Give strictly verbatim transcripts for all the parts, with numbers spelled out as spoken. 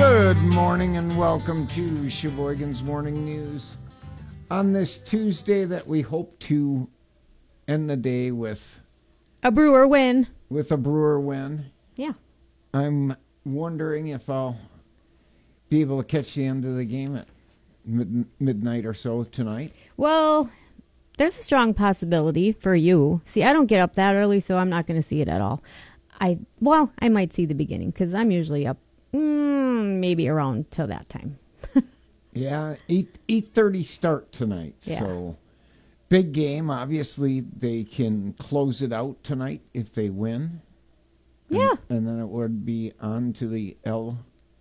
Good morning and welcome to Sheboygan's Morning News on this Tuesday that we hope to end the day with a Brewer win. With a Brewer win. Yeah. I'm wondering if I'll be able to catch the end of the game at mid- midnight or so tonight. Well, there's a strong possibility for you. See, I don't get up that early, so I'm not going to see it at all. I Well, I might see the beginning because I'm usually up mm, maybe around till that time. Yeah, eight eight thirty start tonight. Yeah. So big game. Obviously, they can close it out tonight if they win. Yeah. And, and then it would be on to the L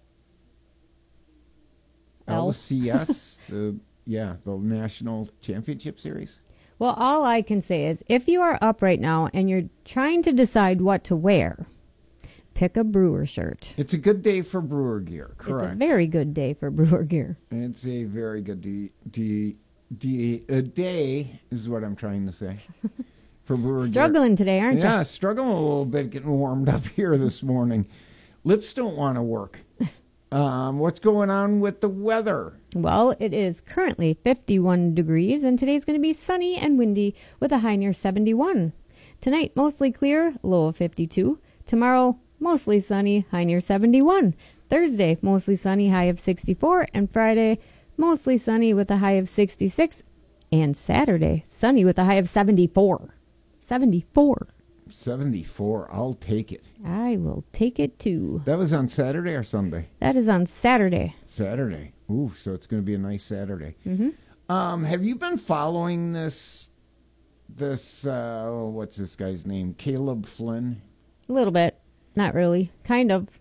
L. L C S, the yeah, the National Championship Series. Well, all I can say is if you are up right now and you're trying to decide what to wear, pick a Brewer shirt. It's a good day for Brewer gear, correct? It's a very good day for Brewer gear. It's a very good d d d a day is what I'm trying to say for Brewer Struggling gear. today, aren't yeah, you? struggling a little bit getting warmed up here this morning. Lips don't want to work. Um, what's going on with the weather? Well, it is currently fifty-one degrees, and today's going to be sunny and windy with a high near seventy-one. Tonight, mostly clear, low of fifty-two. Tomorrow, mostly sunny, high near seventy-one. Thursday, mostly sunny, high of sixty-four. And Friday, mostly sunny with a high of sixty-six. And Saturday, sunny with a high of seventy-four. seventy-four. seventy-four. I'll take it. I will take it too. That was on Saturday or Sunday? That is on Saturday. Saturday. Ooh, so it's going to be a nice Saturday. Mm-hmm. Um, have you been following this, this, uh, what's this guy's name? Caleb Flynn? A little bit. Not really. Kind of.